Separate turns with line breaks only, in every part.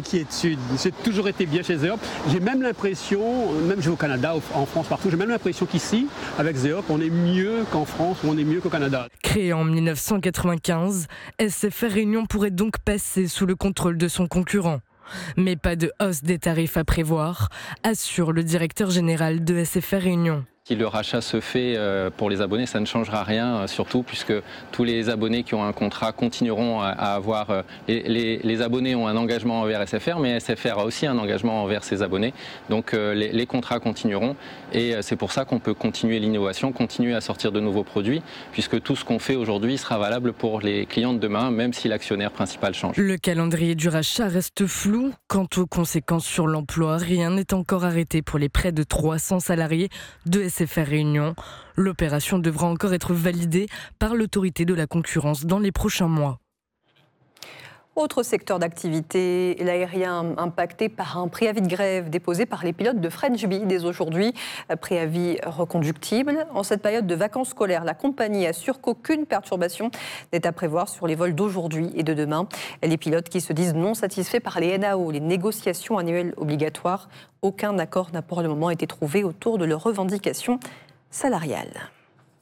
d'inquiétude. J'ai toujours été bien chez Zeop. J'ai même l'impression, même je vais au Canada, en France, partout, j'ai même l'impression qu'ici, avec Zeop, on est mieux qu'en France ou on est mieux qu'au Canada.
Créé en 1995, SFR Réunion pourrait donc passer sous le contrôle de son concurrent. Mais pas de hausse des tarifs à prévoir, assure le directeur général de SFR Réunion.
Si le rachat se fait pour les abonnés, ça ne changera rien, surtout puisque tous les abonnés qui ont un contrat continueront à avoir... Les abonnés ont un engagement envers SFR, mais SFR a aussi un engagement envers ses abonnés. Donc les contrats continueront et c'est pour ça qu'on peut continuer l'innovation, continuer à sortir de nouveaux produits, puisque tout ce qu'on fait aujourd'hui sera valable pour les clients de demain, même si l'actionnaire principal change.
Le calendrier du rachat reste flou. Quant aux conséquences sur l'emploi, rien n'est encore arrêté pour les près de 300 salariés de SFR Réunion. L'opération devra encore être validée par l'autorité de la concurrence dans les prochains mois.
Autre secteur d'activité, l'aérien impacté par un préavis de grève déposé par les pilotes de French Bee dès aujourd'hui. Préavis reconductible. En cette période de vacances scolaires, la compagnie assure qu'aucune perturbation n'est à prévoir sur les vols d'aujourd'hui et de demain. Les pilotes qui se disent non satisfaits par les NAO, les négociations annuelles obligatoires, aucun accord n'a pour le moment été trouvé autour de leurs revendications salariales.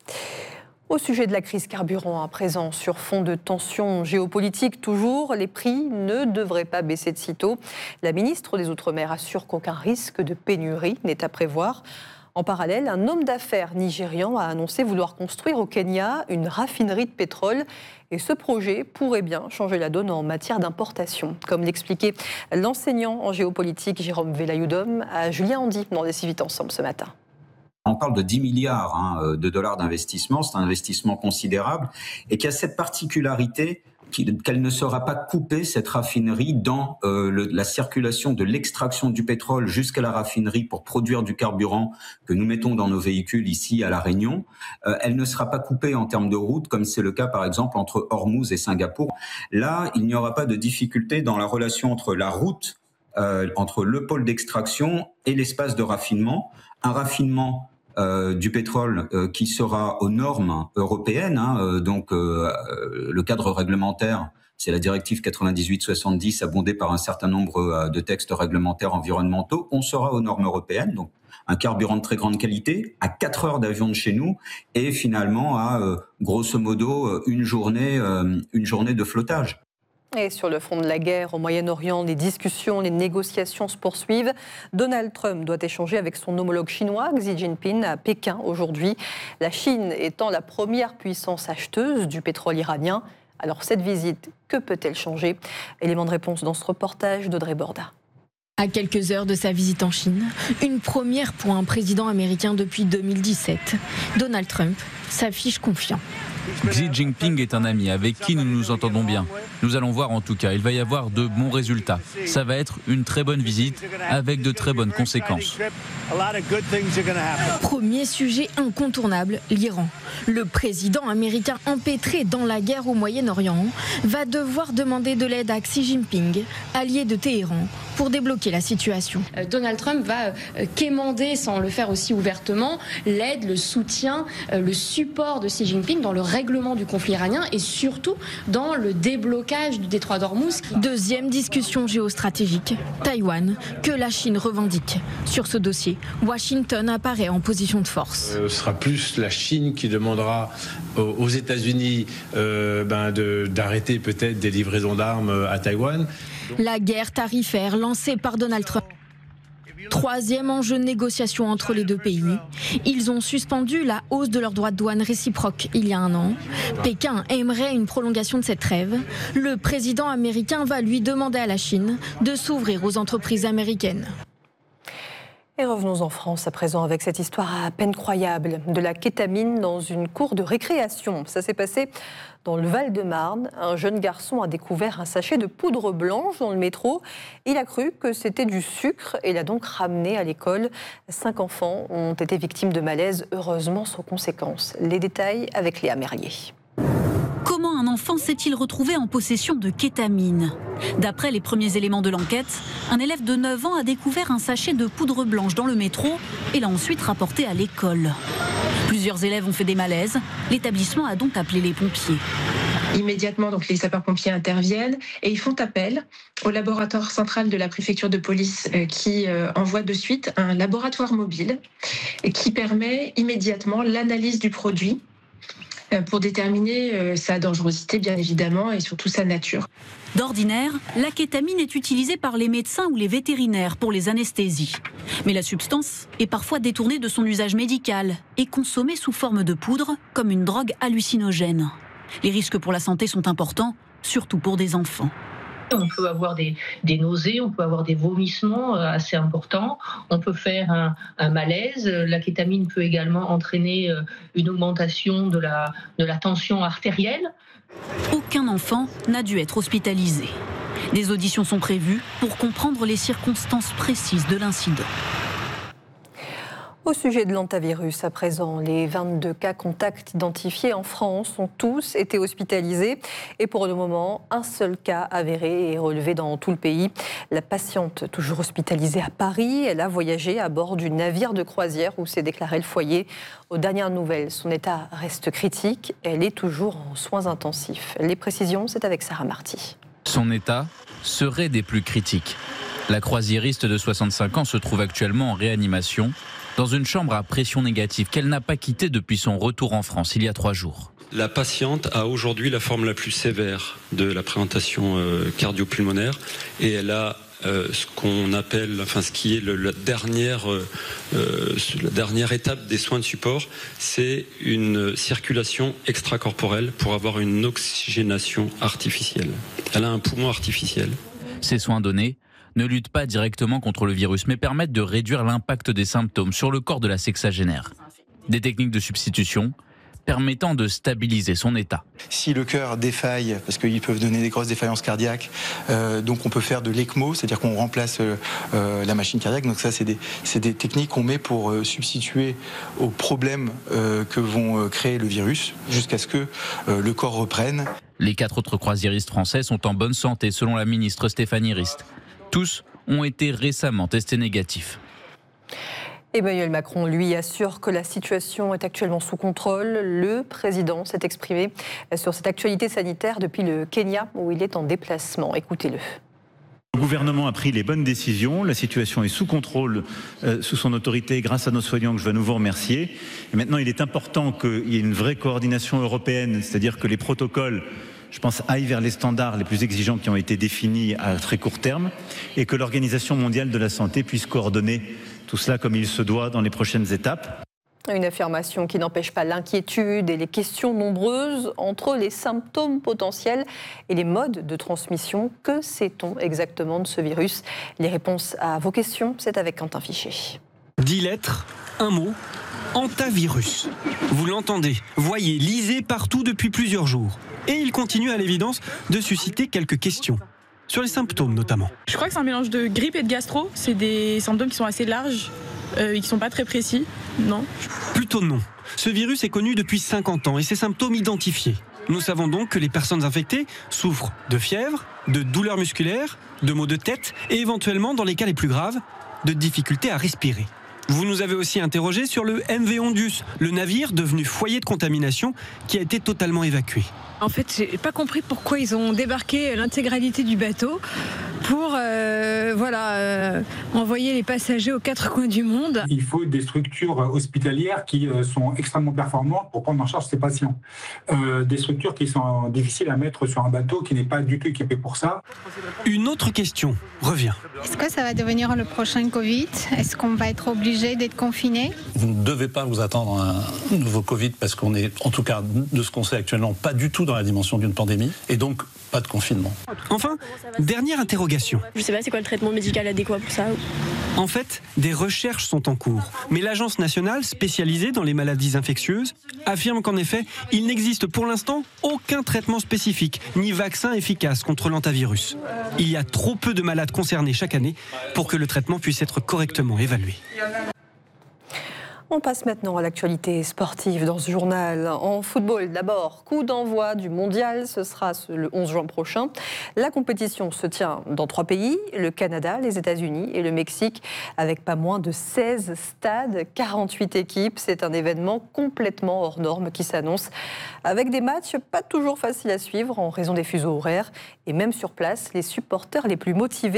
Au sujet de la crise carburant à présent, sur fond de tensions géopolitiques toujours, les prix ne devraient pas baisser de sitôt. La ministre des Outre-mer assure qu'aucun risque de pénurie n'est à prévoir. En parallèle, un homme d'affaires nigérian a annoncé vouloir construire au Kenya une raffinerie de pétrole. Et ce projet pourrait bien changer la donne en matière d'importation. Comme l'expliquait l'enseignant en géopolitique Jérôme Velayudom à Julien Handy dans Les 6-8 Ensemble ce matin.
On parle de 10 milliards de dollars d'investissement, c'est un investissement considérable et qui a cette particularité qu'elle ne sera pas coupée, cette raffinerie, dans la circulation de l'extraction du pétrole jusqu'à la raffinerie pour produire du carburant que nous mettons dans nos véhicules ici à La Réunion. Elle ne sera pas coupée en termes de route, comme c'est le cas par exemple entre Ormuz et Singapour. Là, il n'y aura pas de difficulté dans la relation entre la route, entre le pôle d'extraction et l'espace de raffinement. Un raffinement du pétrole qui sera aux normes européennes, donc le cadre réglementaire, c'est la directive 98/70 abondée par un certain nombre de textes réglementaires environnementaux. On sera aux normes européennes, donc un carburant de très grande qualité, à 4 heures d'avion de chez nous, et finalement à grosso modo une journée de flottage.
Et sur le front de la guerre au Moyen-Orient, les discussions, les négociations se poursuivent. Donald Trump doit échanger avec son homologue chinois, Xi Jinping, à Pékin aujourd'hui. La Chine étant la première puissance acheteuse du pétrole iranien. Alors cette visite, que peut-elle changer? Élément de réponse dans ce reportage d'Audrey Borda.
À quelques heures de sa visite en Chine, une première pour un président américain depuis 2017. Donald Trump s'affiche confiant.
Xi Jinping est un ami avec qui nous nous entendons bien. Nous allons voir en tout cas, il va y avoir de bons résultats. Ça va être une très bonne visite avec de très bonnes conséquences.
Premier sujet incontournable, l'Iran. Le président américain empêtré dans la guerre au Moyen-Orient va devoir demander de l'aide à Xi Jinping, allié de Téhéran, pour débloquer la situation.
Donald Trump va quémander, sans le faire aussi ouvertement, l'aide, le soutien, le support de Xi Jinping dans le règlement du conflit iranien et surtout dans le déblocage du détroit d'Ormuz.
Deuxième discussion géostratégique, Taïwan, que la Chine revendique. Sur ce dossier, Washington apparaît en position de force.
Ce sera plus la Chine qui demandera aux États-Unis d'arrêter peut-être des livraisons d'armes à Taïwan.
La guerre tarifaire lancée par Donald Trump. Troisième enjeu de négociation entre les deux pays. Ils ont suspendu la hausse de leurs droits de douane réciproques il y a un an. Pékin aimerait une prolongation de cette trêve. Le président américain va lui demander à la Chine de s'ouvrir aux entreprises américaines.
Et revenons en France à présent avec cette histoire à peine croyable de la kétamine dans une cour de récréation. Ça s'est passé dans le Val-de-Marne. Un jeune garçon a découvert un sachet de poudre blanche dans le métro. Il a cru que c'était du sucre et l'a donc ramené à l'école. 5 enfants ont été victimes de malaise, heureusement sans conséquences. Les détails avec Léa Merlier.
Comment un enfant s'est-il retrouvé en possession de kétamine? D'après les premiers éléments de l'enquête, un élève de 9 ans a découvert un sachet de poudre blanche dans le métro et l'a ensuite rapporté à l'école. Plusieurs élèves ont fait des malaises. L'établissement a donc appelé les pompiers.
Immédiatement, donc, les sapeurs-pompiers interviennent et ils font appel au laboratoire central de la préfecture de police qui envoie de suite un laboratoire mobile qui permet immédiatement l'analyse du produit pour déterminer sa dangerosité, bien évidemment, et surtout sa nature.
D'ordinaire, la kétamine est utilisée par les médecins ou les vétérinaires pour les anesthésies. Mais la substance est parfois détournée de son usage médical et consommée sous forme de poudre comme une drogue hallucinogène. Les risques pour la santé sont importants, surtout pour des enfants.
On peut avoir des nausées, on peut avoir des vomissements assez importants, on peut faire un malaise. La kétamine peut également entraîner une augmentation de la tension artérielle.
Aucun enfant n'a dû être hospitalisé. Des auditions sont prévues pour comprendre les circonstances précises de l'incident.
Au sujet de l'hantavirus, à présent, les 22 cas contacts identifiés en France ont tous été hospitalisés. Et pour le moment, un seul cas avéré est relevé dans tout le pays. La patiente, toujours hospitalisée à Paris, elle a voyagé à bord du navire de croisière où s'est déclaré le foyer. Aux dernières nouvelles, son état reste critique. Elle est toujours en soins intensifs. Les précisions, c'est avec Sarah Marty.
Son état serait des plus critiques. La croisiériste de 65 ans se trouve actuellement en réanimation dans une chambre à pression négative qu'elle n'a pas quittée depuis son retour en France il y a 3 jours.
La patiente a aujourd'hui la forme la plus sévère de la présentation cardio-pulmonaire et elle a ce qu'on appelle, ce qui est la dernière étape des soins de support, c'est une circulation extracorporelle pour avoir une oxygénation artificielle. Elle a un poumon artificiel.
Ces soins donnés ne luttent pas directement contre le virus, mais permettent de réduire l'impact des symptômes sur le corps de la sexagénaire. Des techniques de substitution permettant de stabiliser son état.
Si le cœur défaille, parce qu'ils peuvent donner des grosses défaillances cardiaques, donc on peut faire de l'ECMO, c'est-à-dire qu'on remplace la machine cardiaque. Donc ça, c'est des techniques qu'on met pour substituer aux problèmes que vont créer le virus, jusqu'à ce que le corps reprenne.
Les 4 autres croisiéristes français sont en bonne santé, selon la ministre Stéphanie Rist. Tous ont été récemment testés négatifs.
Emmanuel Macron, lui, assure que la situation est actuellement sous contrôle. Le président s'est exprimé sur cette actualité sanitaire depuis le Kenya, où il est en déplacement. Écoutez-le.
Le gouvernement a pris les bonnes décisions. La situation est sous contrôle, sous son autorité, grâce à nos soignants que je veux à nouveau remercier. Et maintenant, il est important qu'il y ait une vraie coordination européenne, c'est-à-dire que les protocoles, je pense, aillent vers les standards les plus exigeants qui ont été définis à très court terme et que l'Organisation mondiale de la santé puisse coordonner tout cela comme il se doit dans les prochaines étapes.
Une affirmation qui n'empêche pas l'inquiétude et les questions nombreuses entre les symptômes potentiels et les modes de transmission. Que sait-on exactement de ce virus? Les réponses à vos questions, c'est avec Quentin Fichet.
10 lettres, un mot, hantavirus. Vous l'entendez, voyez, lisez partout depuis plusieurs jours. Et il continue à l'évidence de susciter quelques questions. Sur les symptômes notamment.
Je crois que c'est un mélange de grippe et de gastro. C'est des symptômes qui sont assez larges et qui ne sont pas très précis. Non.
Plutôt non. Ce virus est connu depuis 50 ans et ses symptômes identifiés. Nous savons donc que les personnes infectées souffrent de fièvre, de douleurs musculaires, de maux de tête et éventuellement, dans les cas les plus graves, de difficultés à respirer. Vous nous avez aussi interrogé sur le MV Ondius, le navire devenu foyer de contamination qui a été totalement évacué.
En fait, j'ai pas compris pourquoi ils ont débarqué l'intégralité du bateau pour envoyer les passagers aux 4 coins du monde.
Il faut des structures hospitalières qui sont extrêmement performantes pour prendre en charge ces patients. Des structures qui sont difficiles à mettre sur un bateau qui n'est pas du tout équipé pour ça.
Une autre question revient.
Est-ce que ça va devenir le prochain Covid? Est-ce qu'on va être obligé d'être confiné?
Vous ne devez pas vous attendre à un nouveau Covid parce qu'on est, en tout cas de ce qu'on sait actuellement, pas du tout dans la dimension d'une pandémie et donc pas de confinement.
Enfin, dernière interrogation.
Je ne sais pas c'est quoi le traitement médical adéquat pour ça.
En fait, des recherches sont en cours. Mais l'Agence nationale spécialisée dans les maladies infectieuses affirme qu'en effet, il n'existe pour l'instant aucun traitement spécifique, ni vaccin efficace contre l'hantavirus. Il y a trop peu de malades concernés chaque année pour que le traitement puisse être correctement évalué.
On passe maintenant à l'actualité sportive dans ce journal. En football, d'abord, coup d'envoi du mondial, ce sera le 11 juin prochain. La compétition se tient dans 3 pays, le Canada, les États-Unis et le Mexique, avec pas moins de 16 stades, 48 équipes. C'est un événement complètement hors norme qui s'annonce, avec des matchs pas toujours faciles à suivre en raison des fuseaux horaires. Et même sur place, les supporters les plus motivés